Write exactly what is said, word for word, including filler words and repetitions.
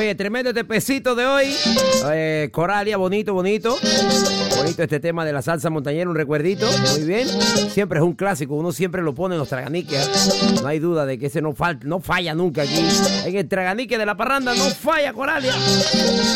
Oye, tremendo este pesito de hoy. Eh, Coralia, bonito, bonito. Bonito este tema de la salsa montañera, un recuerdito. Muy bien. Siempre es un clásico, uno siempre lo pone en los traganiques. No hay duda de que ese no, fal no falla nunca aquí. En el traganique de la parranda no falla, Coralia.